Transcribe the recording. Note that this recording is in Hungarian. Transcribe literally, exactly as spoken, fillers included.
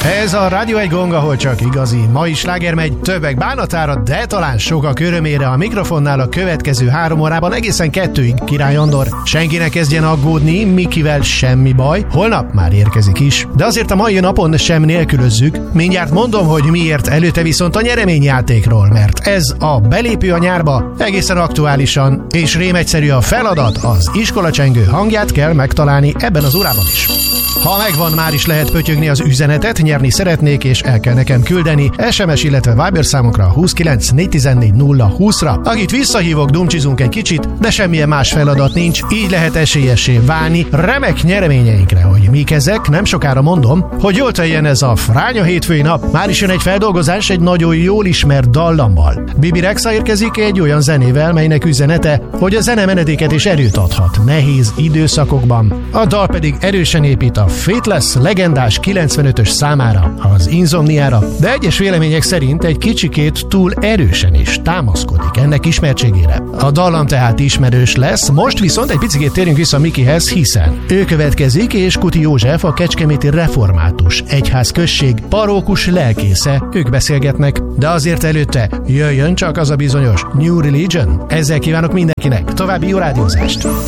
Ez a Rádió egy gong, ahol csak igazi mai sláger megy, többek bánatára, de talán sokak örömére. A mikrofonnál a következő három órában egészen kettőig Király Andor. Senki ne kezdjen aggódni, Mikivel semmi baj, holnap már érkezik is. De azért a mai napon sem nélkülözzük. Mindjárt mondom, hogy miért, előtte viszont a nyereményjátékról, mert ez a belépő a nyárba egészen aktuálisan, és rémegyszerű a feladat, az iskolacsengő hangját kell megtalálni ebben az órában is. Ha megvan, már is lehet pötyögni az üzenetet, nyerni szeretnék, és el kell nekem küldeni es em es, illetve Viber számokra huszonkilenc négyszáztizennégy nulla húszra. Akit visszahívok, dumcsizunk egy kicsit, de semmilyen más feladat nincs, így lehet esélyessé válni remek nyereményeinkre. Hogy mik ezek, nem sokára mondom, hogy jól teljen ez a fránya hétfői nap. Már is jön egy feldolgozás egy nagyon jól ismert dallammal. Bibi Rexha érkezik egy olyan zenével, melynek üzenete, hogy a zene menedéket és erőt adhat nehéz időszakokban. A dal pedig erősen épít a Faithless legendás kilencvenötös számára, az Insomniára, de egyes vélemények szerint egy kicsikét túl erősen is támaszkodik ennek ismertségére. A dallam tehát ismerős lesz, most viszont egy picikét térjünk vissza Mikihez, hiszen ő következik, és Kuti József, a Kecskeméti Református Egyházközség parókus lelkésze, ők beszélgetnek, de azért előtte jöjjön csak az a bizonyos New Religion. Ezzel kívánok mindenkinek további jó rádiózást!